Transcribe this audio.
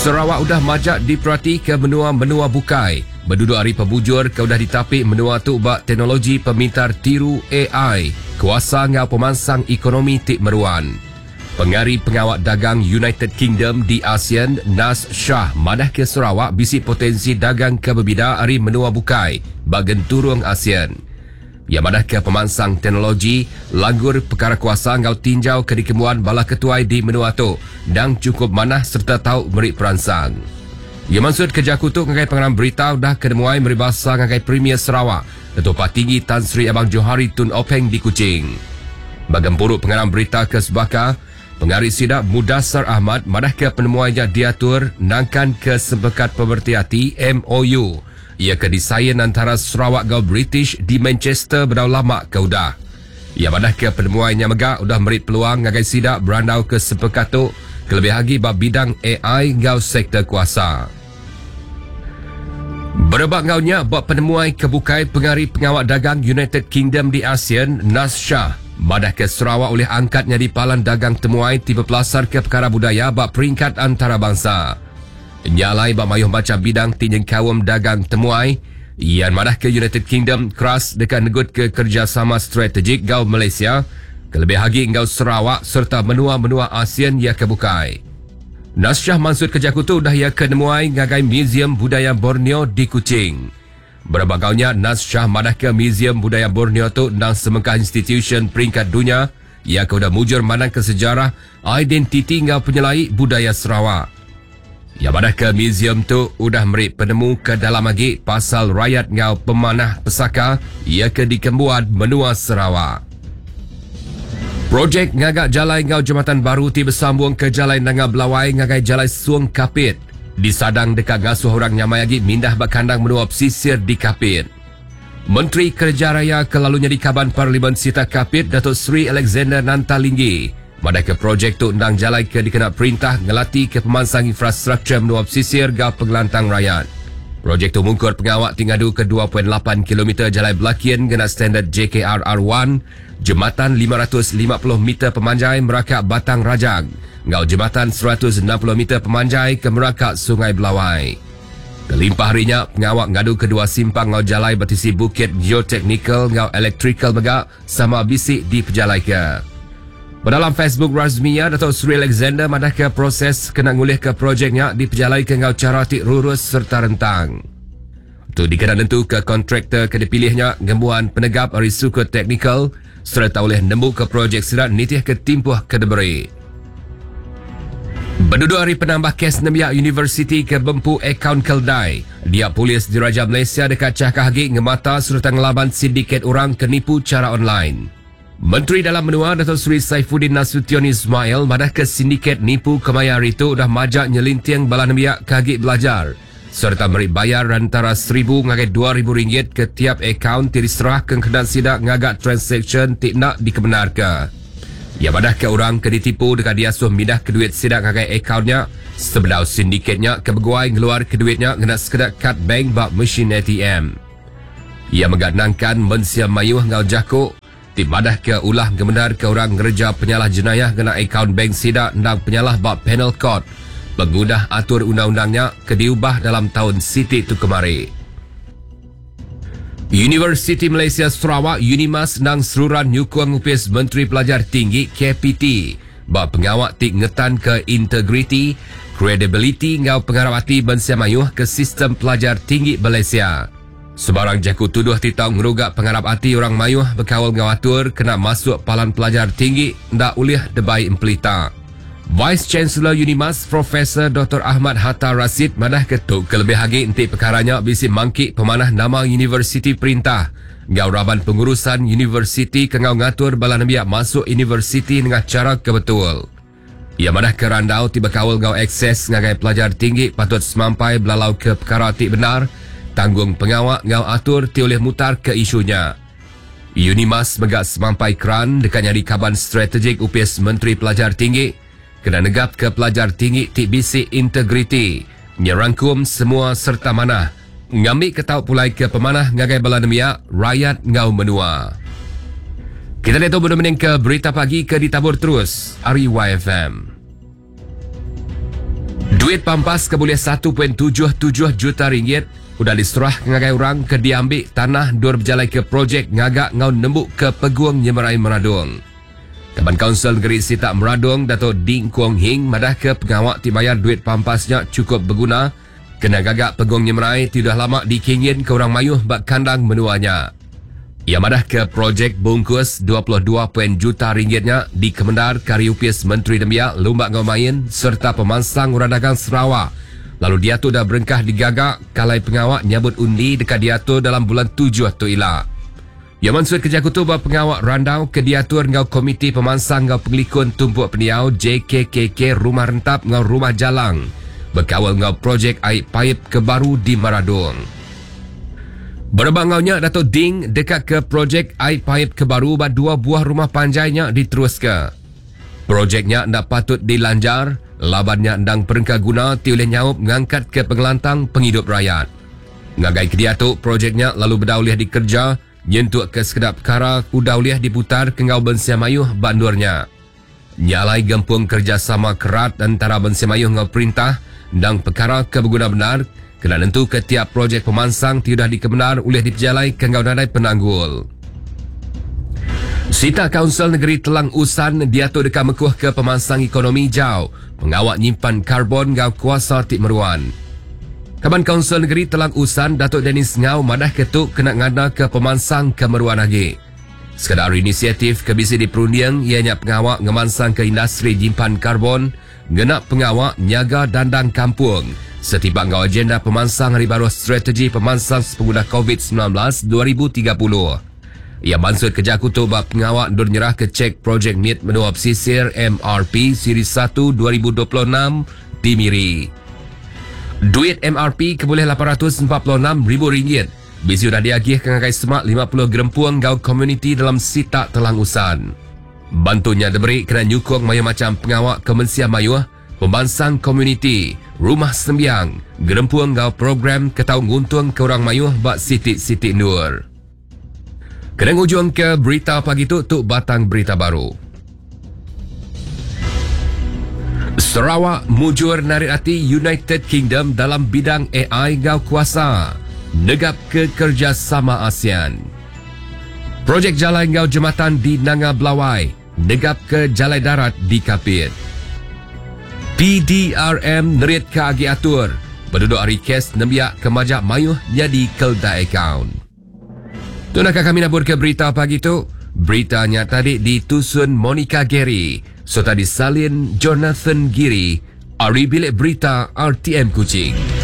Sarawak udah majak diperhati ke menua-menua bukai. Berduduk hari pembujur ke udah ditapik menua tu bak teknologi pemintar tiru AI. Kuasa ngau pemansang ekonomi tik meruan. Pengari pengawak dagang United Kingdom di ASEAN, Nas Shah, madah ke Sarawak bisi potensi dagang ke berbida hari menua bukai bagen turung ASEAN. Ia madah ke pemansang teknologi, langgur perkara kuasa ngau tinjau ke dikemuan bala ketuai di menua tu dan cukup manah serta tahu merik peransang. Ia maksud kerja kutuk ngagai pengarang berita dah kedemuai meribasa ngagai Premier Sarawak, Datuk Tinggi Tan Sri Abang Johari Tun Openg di Kuching. Bagan buruk pengarang berita ke Sebaka, Pengari Sidak Mudassar Ahmad madah ke penemuannya diatur nangkan ke sebekat pemerhati MOU. Ia ke desain antara Sarawak gau British di Manchester berdau lama ke udah. Ia madah ke penemuannya megak udah merit peluang ngagai sidak berandau ke sepekat tu kelebih lagi bab bidang AI gau sektor kuasa. Berebak ngaunya bab penemuan kebukai pengari pengawak dagang United Kingdom di ASEAN, Nas Shah madah ke Sarawak oleh angkatnya di Palan Dagang Temuai tiba pelasar ke perkara budaya bab peringkat antarabangsa. Nyalai bak mayuh macam bidang tinjeng kawam dagang temuai, ian madah ke United Kingdom keras dekat negut ke kerjasama strategik gau Malaysia, kelebih lagi gau Sarawak serta menua-menua ASEAN ia kebukai. Nasyah maksud kerja kutu dah ia kenemuai ngagai Museum Budaya Borneo di Kuching. Berbagaunya Nasyah madah ke Museum Budaya Borneo tu dan semangka institution peringkat dunia, ia ke udah mujur manang ke sejarah, identiti ngau penyelai budaya Sarawak. Ya madah ke museum tu udah merik penemu ke dalam lagi pasal rakyat ngau pemanah pesaka ia ke dikembuat menua Sarawak. Projek ngagak jalai ngau jambatan baru tiba sambung ke jalai Nanga Belawai ngagai jalai Suang Kapit. Disadang dekat ngasuh orang nyamai lagi mindah bak kandang menua pesisir di Kapit. Menteri Kerja Raya kelalunya di Kaban Parlimen Sita Kapit Datuk Sri Alexander Nantalinggi madah ke projek tu undang jalai ke dikena perintah ngelati ke pemansang infrastruktur menua pesisir gau pengelantang rakyat. Projek tu mungkur pengawak tingadu ke 2.8 km jalai belakian gena standard JKRR1, jembatan 550 meter pemanjai merakak Batang Rajang, ngau jembatan 160 meter pemanjai ke merakak Sungai Belawai. Kelimpah harinya, pengawak ngadu kedua simpang ngau jalai bertisi bukit geotechnical ngau electrical megak sama bisik di pejalai ke. Dalam Facebook rasminya, Datuk Sri Alexander madah ke proses kena ngulih ke projeknya di pejalai ke ngau cara tik lurus serta rentang. Tu dikena tentu ke kontraktor ke dipilihnya gembuan penegap risiko teknikal serta oleh nembuk ke projek sirat nitih ke timpuh ke deberi. Berduduk hari penambah kes Namiak University ke Bempu akaun Keldai. Dia polis diraja Malaysia dekat Cahkahagi ngemata serta ngelaban sindiket orang kenipu cara online. Menteri Dalam Menua Datuk Seri Saifuddin Nasution Ismail madah ke sindiket nipu kemayar itu dah majak nyelintiang bala Namiak kahagi belajar serta merik bayar antara RM1,000 ngagai RM2,000 ke tiap akaun diserah ke kedan sidak ngagak transaction tik nak dikebenarkan. Ia madah ke orang ke ditipu dekat diasuh mindah ke duit sidak ngagai akaunnya sebedau sindiketnya ke beguai ngeluar ke duitnya kena sekedar kad bank bak mesin ATM. Ia mengadnangkan mensiam mayuh ngau jakuk tibadah ke ulah kebenar ke orang ngerja penyalah jenayah kena akaun bank sidak dan penyalah bak penal court pengudah atur undang-undangnya ke diubah dalam tahun siti tu kemari. Universiti Malaysia Sarawak UNIMAS nang seruran nyukung upis Menteri Pelajar Tinggi KPT bak pengawak tik ngetan ke integriti, credibility ngau pengharapati bensia mayuh ke sistem pelajar tinggi Malaysia. Sebarang jaku tuduh titang ngerugak pengharap hati orang mayuh berkawal ngawatur kena masuk palan pelajar tinggi ndak ulih debai empelita. Vice Chancellor UNIMAS Profesor Dr. Ahmad Hatta Rasid madah ketuk kelebih lagi entik perkaranya bisi mangkik pemanah nama universiti perintah. Ngau raban pengurusan universiti ke ngau ngatur bala Namiak masuk universiti dengan cara kebetul. Ia madah ke randau tiba kawal ngau akses ngagai pelajar tinggi patut semampai belalau ke perkara tik benar. Tanggung pengawak ngau atur ti oleh mutar ke isunya. UNIMAS megak semampai keran dekatnya di kaban strategik upis Menteri Pelajar Tinggi kena negap ke pelajar tinggi ti bisi integriti nyerangkum semua serta manah ngambil ketau pulai ke pemanah ngagai bala Namiak rakyat ngau menua. Kita lihat benar-benar ke berita pagi ke ditabur terus RYFM. Duit pampas keboleh 1.77 juta ringgit udah diserah ngagai orang ke diambil tanah dur berjalan ke projek ngagak ngau nembuk ke Peguang Nyemerai Meradung. Kaban Kaunsil Negeri Sitak Meradung Dato' Ding Kuang Hing madah ke pengawak ti bayar duit pampasnya cukup berguna kena gagak Peguang Nyemerai tidak lama dikingin ke orang mayuh bak kandang menuanya. Ia madah ke projek bungkus 22 juta ringgitnya di Kemendar Kariupis Menteri Demiak Lumbak Ngau Main serta pemansang orang dagang Sarawak. Lalu dia tu dah berengkah digagak kalai pengawak nyabut undi dekat dia tu dalam bulan 7 tu ila. Ia mansur kerja kutu bahawa pengawak randau ke diatur ngau komiti pemansang ngau pengelikun tumpuk peniau JKKK Rumah Rentap ngau Rumah Jalang berkawal ngau projek air paip kebaru di Meradung. Berbangaunya Dato' Ding dekat ke projek air paip kebaru bat 2 buah rumah panjainya diteruskan. Projeknya ndak patut dilanjar, labannya ndang perengka guna ti oleh nyaup mengangkat ke pengelantang penghidup rakyat. Ngagai ke dia tu projeknya lalu berdauliah dikerja nyentuk ke sekedap perkara udauliah diputar ke ngau Bensia Mayuh bandurnya. Nyalai gempung kerjasama kerat antara Bensia Mayuh ngau perintah ndang perkara ke berguna benar kena nentu ke tiap projek pemansang tiudah dikebenar oleh diperjalai ke ngau nadai penanggul. Sitak Kaunsil Negeri Telang Usan diatur dekat mekuh ke pemansang ekonomi jau pengawak nyimpan karbon ngau kuasa Tik Meruan. Kaban Kaunsil Negeri Telang Usan Datuk Dennis Ngau madah ketuk kena ngada ke pemansang ke Meruan lagi. Sekadar inisiatif ke bisi di perundiang ianya pengawak ngemansang ke industri nyimpan karbon genap pengawak nyaga dandang kampung setiba ngau agenda pemansang hari baru strategi pemansang pengguna COVID-19 2030. Ia mansur kerja kutu bab pengawak dur nyerah ke cek projek MIT menua pesisir MRP Siri 1 2026 di Miri. Duit MRP keboleh RM846,000. Bisi sudah diagih ke ngagai semak 50 gerempuang gau komuniti dalam Sitak Telang Usan. Bantunya diberi kena nyukung maya macam pengawak Kemensian Mayuh, pembansang komuniti, rumah sembiang, gerempuang gau program ketau nguntung ke orang Mayuh bak sitik-sitik nur. Kena ngujung ke berita pagi tu batang berita baru. Sarawak mujur narik hati United Kingdom dalam bidang AI gau kuasa. Negap ke kerjasama ASEAN. Projek jalan gau jembatan di Nanga Belawai. Negap ke jalan darat di Kapit. PDRM nerit ke agi atur. Berduduk hari kes nembiak ke majak mayuh jadi kelda akaun. Tunakah kami nabur ke berita pagi tu? Beritanya tadi ditusun Monica Gary, serta disalin Jonathan Giri, Ari Bilik Berita RTM Kuching.